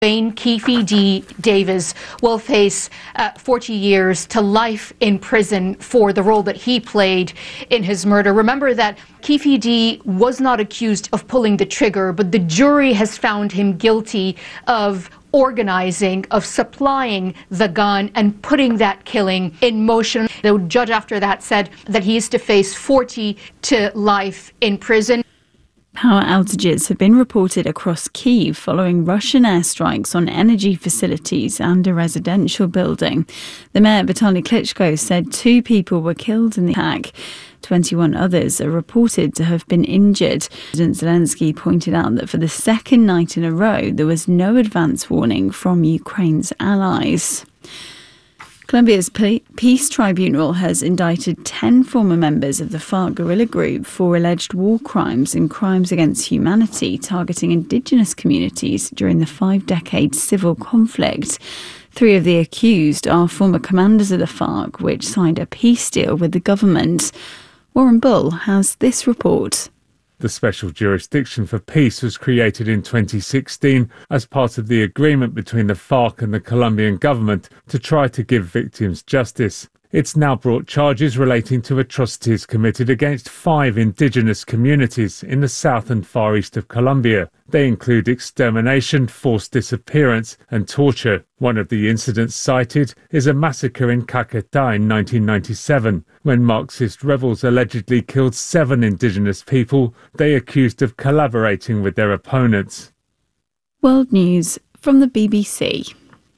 Keefe D. Davis will face 40 years to life in prison for the role that he played in his murder. Remember that Keefe D. was not accused of pulling the trigger, but the jury has found him guilty of organizing, of supplying the gun and putting that killing in motion. The judge after that said that he is to face 40 to life in prison. Power outages have been reported across Kyiv following Russian airstrikes on energy facilities and a residential building. The mayor, Vitaly Klitschko, said 2 people were killed in the attack. 21 others are reported to have been injured. President Zelensky pointed out that for the second night in a row, there was no advance warning from Ukraine's allies. Colombia's peace tribunal has indicted 10 former members of the FARC guerrilla group for alleged war crimes and crimes against humanity targeting indigenous communities during the 5-decade civil conflict. 3 of the accused are former commanders of the FARC, which signed a peace deal with the government. Warren Bull has this report. The Special Jurisdiction for Peace was created in 2016 as part of the agreement between the FARC and the Colombian government to try to give victims justice. It's now brought charges relating to atrocities committed against 5 indigenous communities in the south and far east of Colombia. They include extermination, forced disappearance and torture. One of the incidents cited is a massacre in Caquetá in 1997, when Marxist rebels allegedly killed 7 indigenous people they accused of collaborating with their opponents. World News from the BBC.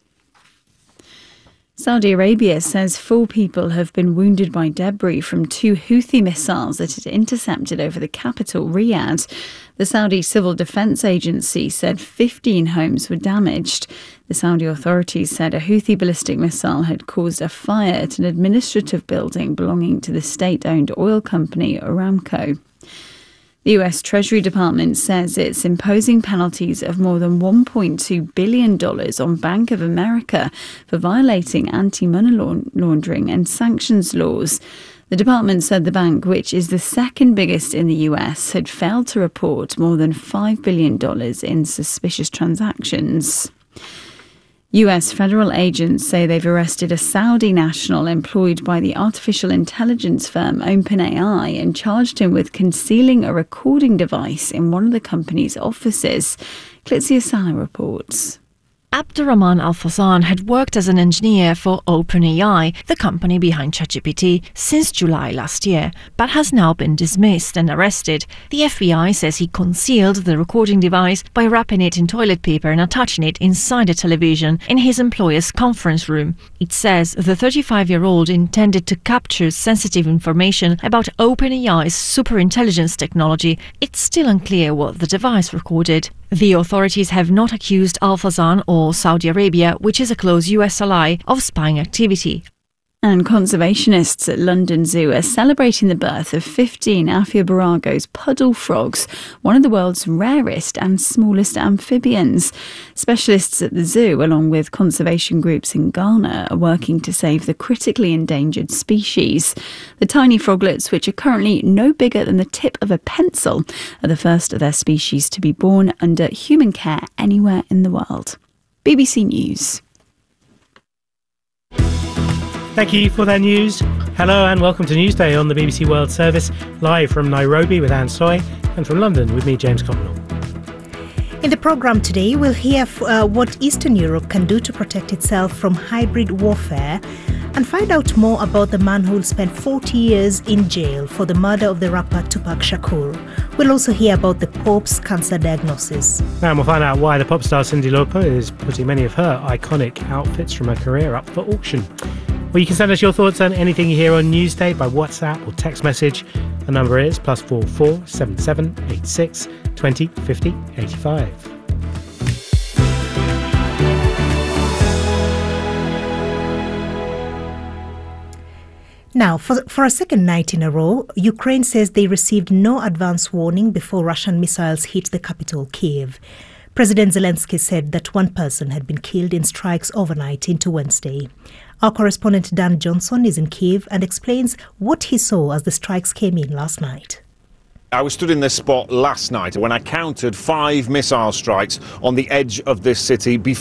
Saudi Arabia says 4 people have been wounded by debris from 2 Houthi missiles that it intercepted over the capital, Riyadh. The Saudi Civil Defense Agency said 15 homes were damaged. The Saudi authorities said a Houthi ballistic missile had caused a fire at an administrative building belonging to the state-owned oil company Aramco. The US Treasury Department says it's imposing penalties of more than $1.2 billion on Bank of America for violating anti-money laundering and sanctions laws. The department said the bank, which is the second biggest in the US, had failed to report more than $5 billion in suspicious transactions. US federal agents say they've arrested a Saudi national employed by the artificial intelligence firm OpenAI and charged him with concealing a recording device in one of the company's offices. Klitsia Salah reports. Abdurrahman Al-Fazan had worked as an engineer for OpenAI, the company behind ChatGPT, since July last year, but has now been dismissed and arrested. The FBI says he concealed the recording device by wrapping it in toilet paper and attaching it inside a television in his employer's conference room. It says the 35-year-old intended to capture sensitive information about OpenAI's superintelligence technology. It's still unclear what the device recorded. The authorities have not accused Al-Fazan or Saudi Arabia, which is a close US ally, of spying activity. And conservationists at London Zoo are celebrating the birth of 15 Aphiobarago's puddle frogs, one of the world's rarest and smallest amphibians. Specialists at the zoo, along with conservation groups in Ghana, are working to save the critically endangered species. The tiny froglets, which are currently no bigger than the tip of a pencil, are the first of their species to be born under human care anywhere in the world. BBC News. Thank you for that news. Hello and welcome to Newsday on the BBC World Service, live from Nairobi with Anne Soy and from London with me, James Cotnell. In the programme today, we'll hear what Eastern Europe can do to protect itself from hybrid warfare and find out more about the man who will spend 40 years in jail for the murder of the rapper Tupac Shakur. We'll also hear about the Pope's cancer diagnosis. And we'll find out why the pop star Cyndi Lauper is putting many of her iconic outfits from her career up for auction. Well, you can send us your thoughts on anything you hear on Newsday by WhatsApp or text message. The number is +44 77 86 20 50 85. Now, for a second night in a row, Ukraine says they received no advance warning before Russian missiles hit the capital, Kyiv. President Zelensky said that 1 person had been killed in strikes overnight into Wednesday. Our correspondent Dan Johnson is in Kyiv and explains what he saw as the strikes came in last night. I was stood in this spot last night when I counted 5 missile strikes on the edge of this city before